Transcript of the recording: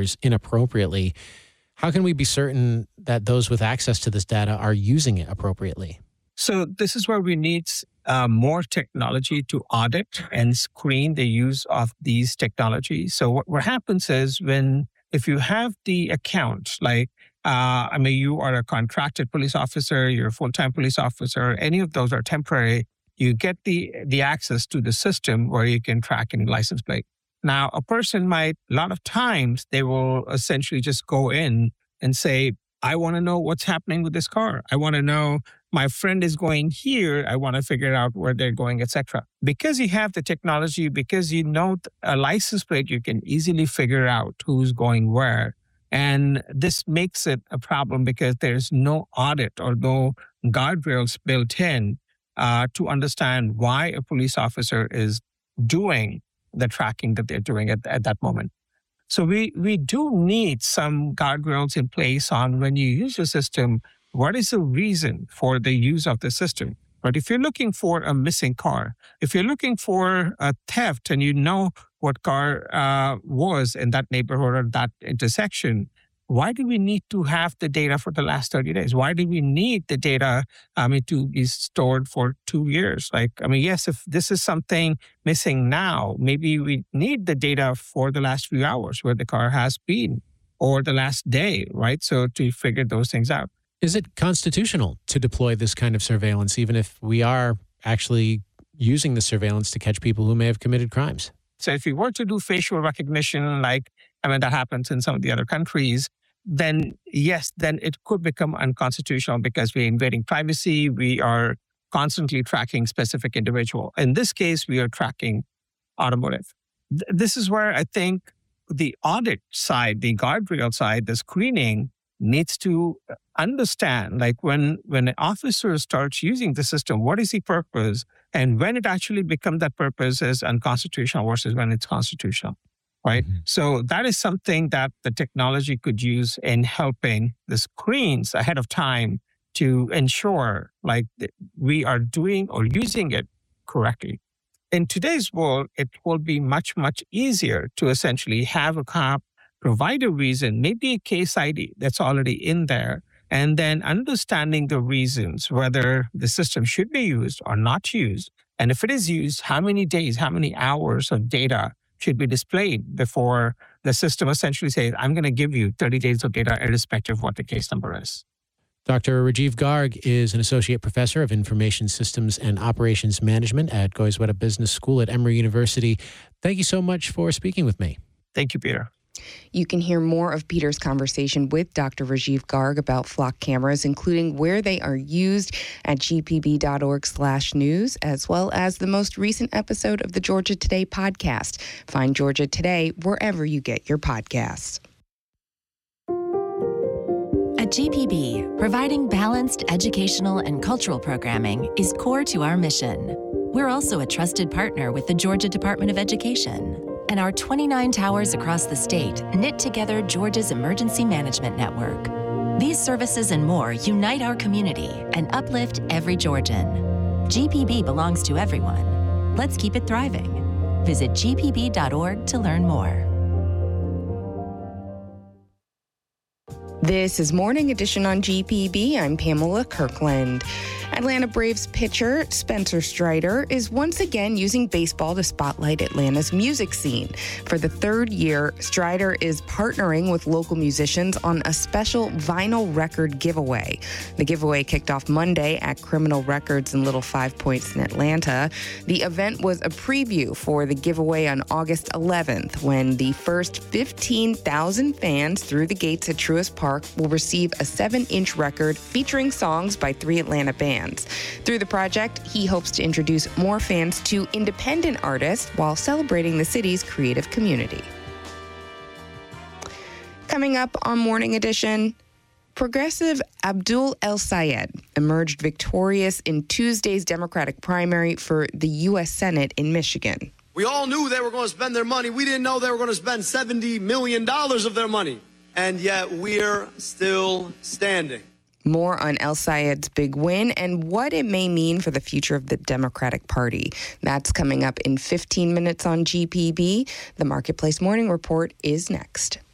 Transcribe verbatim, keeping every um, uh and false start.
users inappropriately. How can we be certain that those with access to this data are using it appropriately? So this is where we need uh, more technology to audit and screen the use of these technologies. So what, what happens is when, if you have the account, like, uh, I mean, you are a contracted police officer, you're a full-time police officer, any of those are temporary, you get the, the access to the system where you can track any license plate. Now, a person might, a lot of times, they will essentially just go in and say, I want to know what's happening with this car. I want to know my friend is going here. I want to figure out where they're going, et cetera. Because you have the technology, because you know a license plate, you can easily figure out who's going where. And this makes it a problem because there's no audit or no guardrails built in uh, to understand why a police officer is doing the tracking that they're doing at, at that moment. So we, we do need some guardrails in place on when you use the system, what is the reason for the use of the system? But if you're looking for a missing car, if you're looking for a theft and you know what car uh, was in that neighborhood or that intersection, why do we need to have the data for the last thirty days? Why do we need the data I mean, to be stored for two years? Like, I mean, yes, if this is something missing now, maybe we need the data for the last few hours where the car has been or the last day, right? So to figure those things out. Is it constitutional to deploy this kind of surveillance, even if we are actually using the surveillance to catch people who may have committed crimes? So if we were to do facial recognition, like, I mean, that happens in some of the other countries, then yes, then it could become unconstitutional because we're invading privacy. We are constantly tracking specific individual. In this case, we are tracking automotive. Th- this is where I think the audit side, the guardrail side, the screening needs to understand, like when, when an officer starts using the system, what is the purpose? And when it actually becomes that purpose is unconstitutional versus when it's constitutional, right? Mm-hmm. So that is something that the technology could use in helping the screens ahead of time to ensure like we are doing or using it correctly. In today's world, it will be much, much easier to essentially have a cop provide a reason, maybe a case I D that's already in there, and then understanding the reasons, whether the system should be used or not used. And if it is used, how many days, how many hours of data should be displayed before the system essentially says, I'm going to give you thirty days of data irrespective of what the case number is. Doctor Rajiv Garg is an associate professor of information systems and operations management at Goizueta Business School at Emory University. Thank you so much for speaking with me. Thank you, Peter. You can hear more of Peter's conversation with Doctor Rajiv Garg about flock cameras, including where they are used at gpb.org slash news, as well as the most recent episode of the Georgia Today podcast. Find Georgia Today wherever you get your podcasts. At G P B, providing balanced educational and cultural programming is core to our mission. We're also a trusted partner with the Georgia Department of Education. And our twenty-nine towers across the state knit together Georgia's emergency management network. These services and more unite our community and uplift every Georgian. G P B belongs to everyone. Let's keep it thriving. Visit g p b dot org to learn more. This is Morning Edition on G P B. I'm Pamela Kirkland. Atlanta Braves pitcher Spencer Strider is once again using baseball to spotlight Atlanta's music scene. For the third year, Strider is partnering with local musicians on a special vinyl record giveaway. The giveaway kicked off Monday at Criminal Records in Little Five Points in Atlanta. The event was a preview for the giveaway on August eleventh, when the first fifteen thousand fans through the gates at Truist Park will receive a seven-inch record featuring songs by three Atlanta bands. Through the project, he hopes to introduce more fans to independent artists while celebrating the city's creative community. Coming up on Morning Edition, progressive Abdul El-Sayed emerged victorious in Tuesday's Democratic primary for the U S Senate in Michigan. We all knew they were going to spend their money. We didn't know they were going to spend seventy million dollars of their money. And yet we're still standing. More on El-Sayed's big win and what it may mean for the future of the Democratic Party. That's coming up in fifteen minutes on G P B. The Marketplace Morning Report is next.